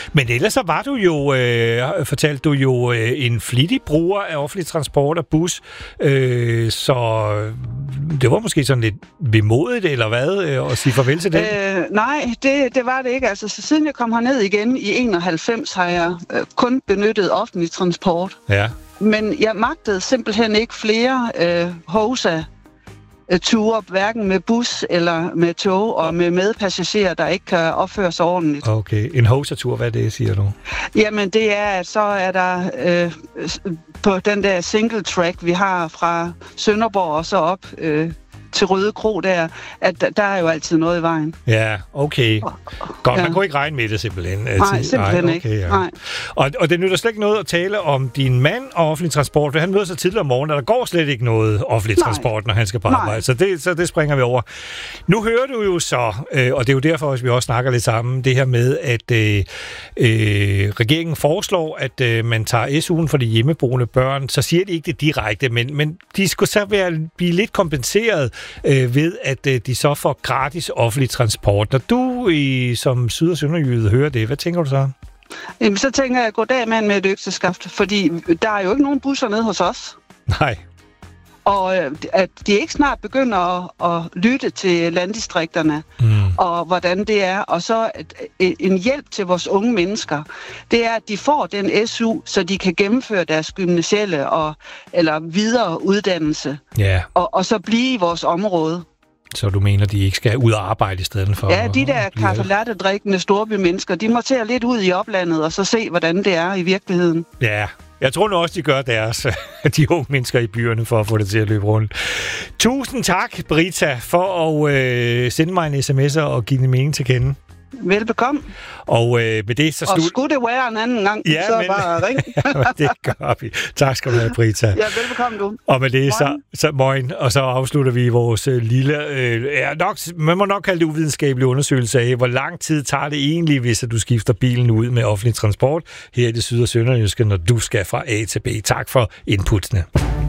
Men ellers så var du jo, fortalte du jo, en flittig bruger af offentlig transport og bus, så det var måske sådan lidt vemodigt, eller hvad, at sige farvel til det? Nej, det var det ikke. Altså, så siden jeg kom herned igen i 91, har jeg kun benyttet offentlig transport. Ja. Men jeg magtede simpelthen ikke flere HOSA-ture, hverken med bus eller med tog, og med medpassagerer, der ikke kan opføre sig ordentligt. Okay. En HOSA-tur, hvad det siger du? Jamen, det er, at så er der på den der single track, vi har fra Sønderborg og så op til Røde Kro der, at der er jo altid noget i vejen. Ja, okay. Godt, man kunne ikke regne med det simpelthen. Nej, simpelthen ikke. Ja. Nej. Og det nytter slet ikke noget at tale om din mand og offentlig transport, for han møder så tidligere om morgenen, og der går slet ikke noget offentlig transport, når han skal på arbejde. Så det springer vi over. Nu hører du jo så, og det er jo derfor, at vi også snakker lidt sammen, det her med, at regeringen foreslår, at man tager SU'en for de hjemmeboende børn, så siger de ikke det direkte, men de skulle så blive lidt kompenseret ved, at de så får gratis offentlig transport. Når du som syd- og sønderjyde hører det, hvad tænker du så? Jamen, så tænker jeg, goddag mand med et økseskaft, fordi der er jo ikke nogen busser nede hos os. Nej. Og at de ikke snart begynder at lytte til landdistrikterne, og hvordan det er. Og så en hjælp til vores unge mennesker, det er, at de får den SU, så de kan gennemføre deres gymnasielle eller videre uddannelse, og så blive i vores område. Så du mener, de ikke skal ud og arbejde i stedet for? Ja, de der kaffe-latte-drikkende storbymennesker, de må tage lidt ud i oplandet og så se, hvordan det er i virkeligheden. Ja, jeg tror nu også, de gør deres, de unge mennesker i byerne, for at få det til at løbe rundt. Tusind tak, Brita, for at sende mig en sms og give din mening til kende. Velbekomme. Og med det så og skulle det være en anden gang, så bare ring. Det gør vi. Tak skal du have, Brita. Ja, velbekomme du. Og med det så morgen, og så afslutter vi vores lille, man må nok kalde det uvidenskabelig undersøgelse af, hvor lang tid tager det egentlig, hvis du skifter bilen ud med offentlig transport her i det syd- og sønderjyske, når du skal fra A til B. Tak for inputsene.